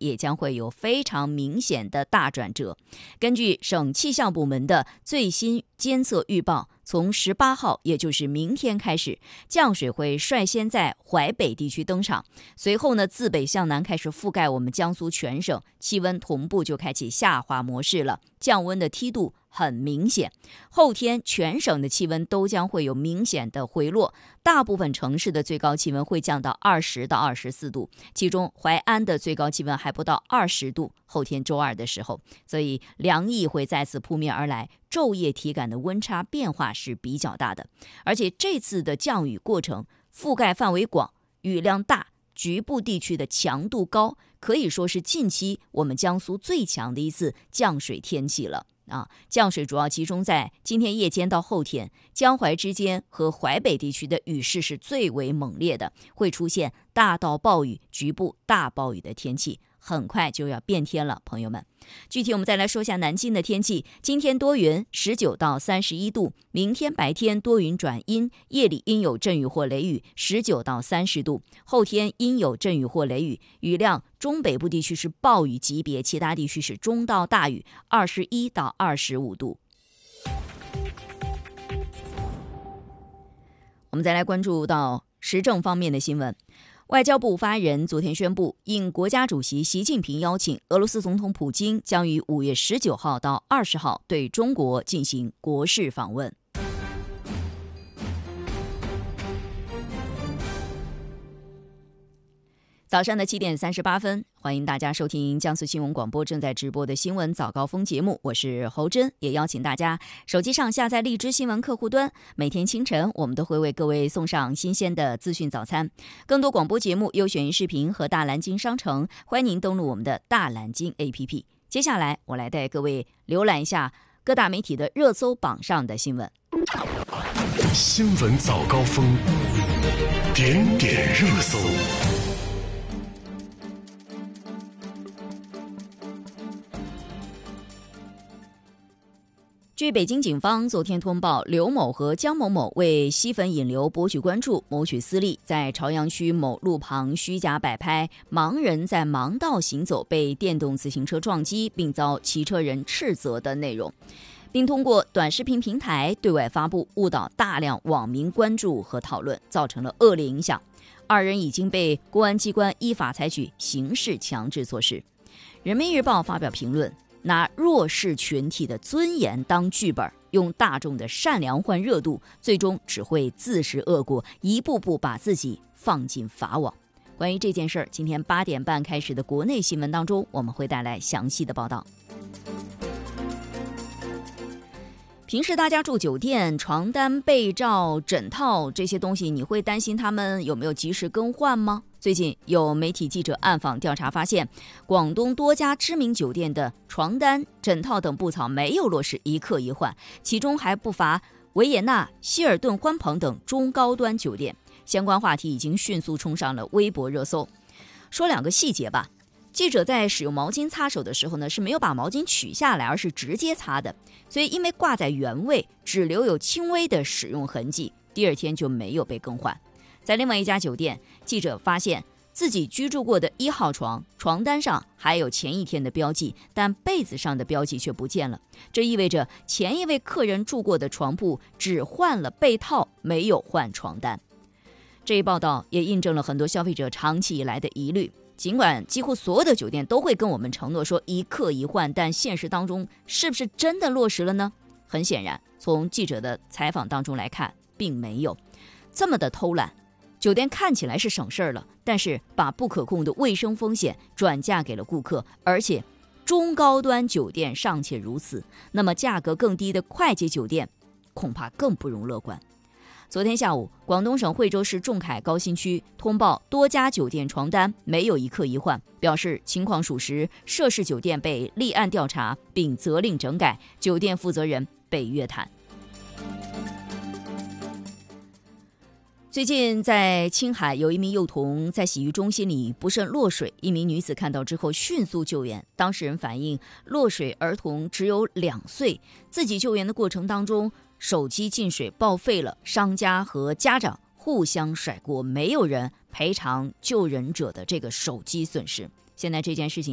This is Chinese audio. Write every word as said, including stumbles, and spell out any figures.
也将会有非常明显的大转折。根据省气象部门的最新监测预报，从十八号，也就是明天开始，降水会率先在淮北地区登场，随后呢，自北向南开始覆盖我们江苏全省，气温同步就开启下滑模式了，降温的梯度很明显。后天全省的气温都将会有明显的回落，大部分城市的最高气温会降到二十到二十四度，其中淮安的最高气温还不到二十度。后天周二的时候，所以凉意会再次扑面而来，昼夜体感的温差变化是比较大的。而且这次的降雨过程覆盖范围广，雨量大，局部地区的强度高，可以说是近期我们江苏最强的一次降水天气了。啊，降水主要集中在今天夜间到后天，江淮之间和淮北地区的雨势是最为猛烈的，会出现大到暴雨、局部大暴雨的天气，很快就要变天了，朋友们。具体我们再来说一下南京的天气，今天多云，十九到三十一度，明天白天多云转阴，夜里阴有阵雨或雷雨，十九到三十度，后天阴有阵雨或雷雨，雨量中北部地区是暴雨级别，其他地区是中到大雨，二十一到二十五度。我们再来关注到时政方面的新闻。外交部发言人昨天宣布，应国家主席习近平邀请，俄罗斯总统普京将于五月十九号到二十号对中国进行国事访问。早上的七点三十八分，欢迎大家收听江苏新闻广播正在直播的新闻早高峰节目，我是侯真，也邀请大家手机上下载荔枝新闻客户端，每天清晨我们都会为各位送上新鲜的资讯早餐。更多广播节目、优选音视频和大蓝鲸商城，欢迎您登录我们的大蓝鲸 A P P。接下来我来带各位浏览一下各大媒体的热搜榜上的新闻。 新闻早高峰，点点热搜。 据北京警方昨天通报，刘某和江某某为吸粉引流博取关注、谋取私利，在朝阳区某路旁虚假摆拍盲人在盲道行走被电动自行车撞击，并遭骑车人斥责的内容，并通过短视频平台对外发布，误导大量网民关注和讨论，造成了恶劣影响。二人已经被公安机关依法采取刑事强制措施。人民日报发表评论，拿弱势群体的尊严当剧本，用大众的善良换热度，最终只会自食恶果，一步步把自己放进法网。关于这件事儿，今天八点半开始的国内新闻当中，我们会带来详细的报道。平时大家住酒店，床单、被罩、枕套这些东西，你会担心他们有没有及时更换吗？最近有媒体记者暗访调查发现，广东多家知名酒店的床单、枕套等布草没有落实一客一换，其中还不乏维也纳、希尔顿欢朋等中高端酒店。相关话题已经迅速冲上了微博热搜。说两个细节吧。记者在使用毛巾擦手的时候呢，是没有把毛巾取下来，而是直接擦的，所以因为挂在原位，只留有轻微的使用痕迹，第二天就没有被更换。在另外一家酒店，记者发现自己居住过的一号床床单上还有前一天的标记，但被子上的标记却不见了，这意味着前一位客人住过的床铺只换了被套，没有换床单。这一报道也印证了很多消费者长期以来的疑虑。尽管几乎所有的酒店都会跟我们承诺说一客一换，但现实当中是不是真的落实了呢？很显然，从记者的采访当中来看，并没有这么的偷懒。酒店看起来是省事儿了，但是把不可控的卫生风险转嫁给了顾客，而且中高端酒店尚且如此，那么价格更低的快捷酒店恐怕更不容乐观。昨天下午，广东省惠州市仲恺高新区通报多家酒店床单没有一客一换，表示情况属实，涉事酒店被立案调查，并责令整改，酒店负责人被约谈。最近在青海，有一名幼童在洗浴中心里不慎落水，一名女子看到之后迅速救援。当事人反映，落水儿童只有两岁，自己救援的过程当中，手机进水报废了，商家和家长互相甩锅，没有人赔偿救人者的这个手机损失。现在这件事情